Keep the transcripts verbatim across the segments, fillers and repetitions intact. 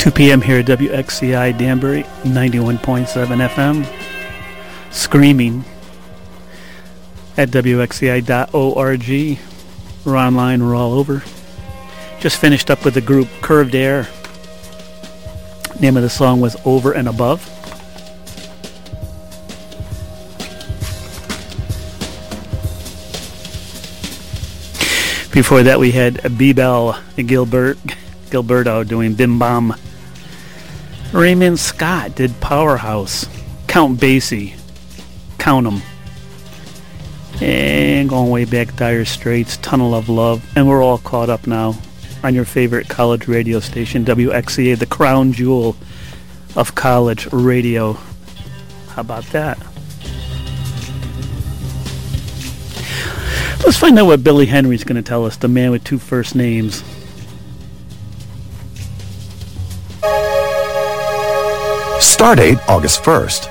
two p.m. here at W X C I Danbury, ninety-one point seven F M. Screaming at W X C I dot org. We're online, we're all over. Just finished up with the group Curved Air. Name of the song was Over and Above. Before that we had Bebel Gilbert, Gilberto doing Bim Bam. Raymond Scott did Powerhouse. Count Basie, Count 'em. And going way back, Dire Straits, Tunnel of Love. And we're all caught up now on your favorite college radio station, W X C A, the crown jewel of college radio. How about that? Let's find out what Billy Henry's going to tell us, the man with two first names. Stardate August first.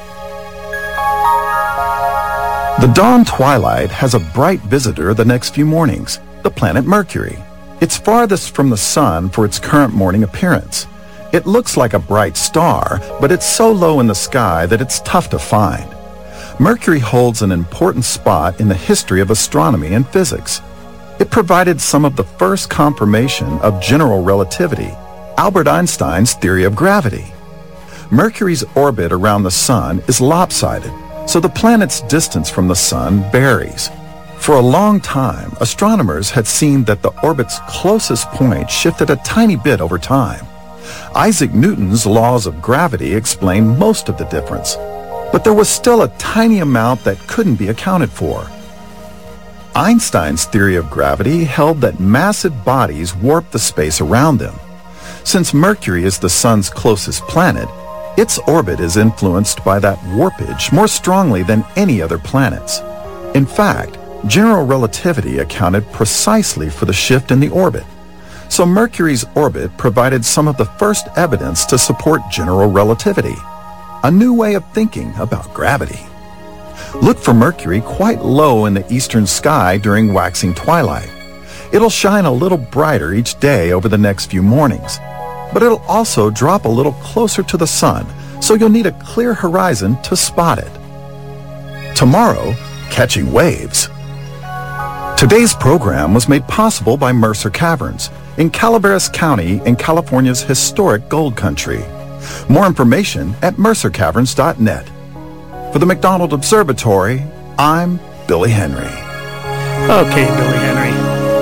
The dawn twilight has a bright visitor the next few mornings, the planet Mercury. It's farthest from the sun for its current morning appearance. It looks like a bright star, but it's so low in the sky that it's tough to find. Mercury holds an important spot in the history of astronomy and physics. It provided some of the first confirmation of general relativity, Albert Einstein's theory of gravity. Mercury's orbit around the sun is lopsided, so the planet's distance from the sun varies. For a long time, astronomers had seen that the orbit's closest point shifted a tiny bit over time. Isaac Newton's laws of gravity explained most of the difference, but there was still a tiny amount that couldn't be accounted for. Einstein's theory of gravity held that massive bodies warp the space around them. Since Mercury is the sun's closest planet, its orbit is influenced by that warpage more strongly than any other planet's. In fact, general relativity accounted precisely for the shift in the orbit. So Mercury's orbit provided some of the first evidence to support general relativity, a new way of thinking about gravity. Look for Mercury quite low in the eastern sky during waxing twilight. It'll shine a little brighter each day over the next few mornings, but it'll also drop a little closer to the sun, so you'll need a clear horizon to spot it. Tomorrow, catching waves. Today's program was made possible by Mercer Caverns in Calaveras County in California's historic gold country. More information at mercer caverns dot net. For the McDonald Observatory, I'm Billy Henry. Okay, Billy Henry.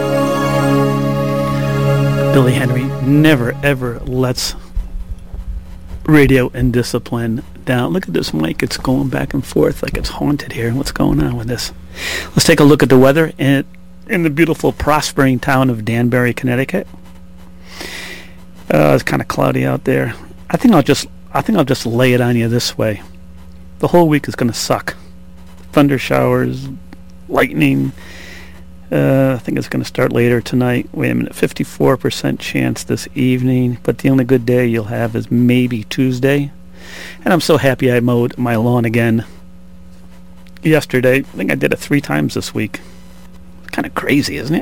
Billy Henry never ever lets radio and discipline down. Look at this mic. It's going back and forth like it's haunted here. What's going on with this? Let's take a look at the weather in, in the beautiful, prospering town of Danbury, Connecticut. Uh, it's kind of cloudy out there. I think I'll just I think I'll just lay it on you this way. The whole week is going to suck. Thunder showers, lightning. Uh, I think it's going to start later tonight. Wait a minute, fifty-four percent chance this evening, but the only good day you'll have is maybe Tuesday. And I'm so happy I mowed my lawn again yesterday. I think I did it three times this week. It's kind of crazy, isn't it?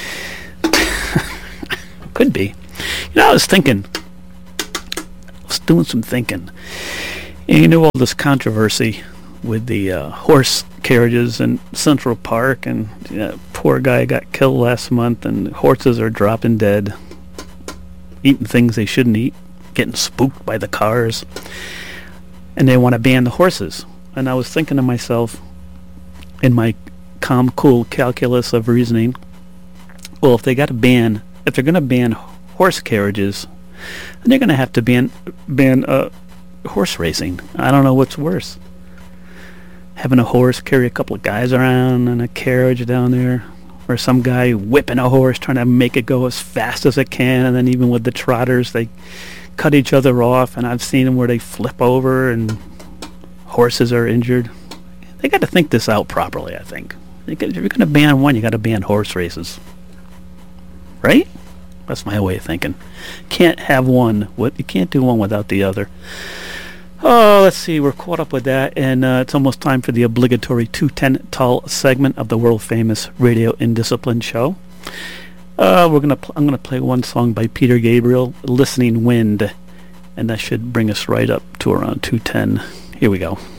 Could be. You know, I was thinking, I was doing some thinking. And you know all this controversy with the uh, horse carriages in Central Park, and you know, poor guy got killed last month, and horses are dropping dead, eating things they shouldn't eat, getting spooked by the cars, and they want to ban the horses. And I was thinking to myself, in my calm, cool calculus of reasoning, well, if they got to ban, if they're going to ban horse carriages, then they're going to have to ban ban uh, horse racing. I don't know what's worse. Having a horse carry a couple of guys around in a carriage down there, or some guy whipping a horse trying to make it go as fast as it can, and then even with the trotters they cut each other off, and I've seen them where they flip over and horses are injured. They got to think this out properly, I think. If you're going to ban one, you got to ban horse races, right? That's my way of thinking. Can't have one. What you can't do one without the other. Oh, let's see. We're caught up with that, and uh, it's almost time for the obligatory two ten Tull segment of the world-famous Radio Indiscipline show. Uh, we're gonna. Pl- I'm gonna play one song by Peter Gabriel, "Listening Wind," and that should bring us right up to around two ten. Here we go.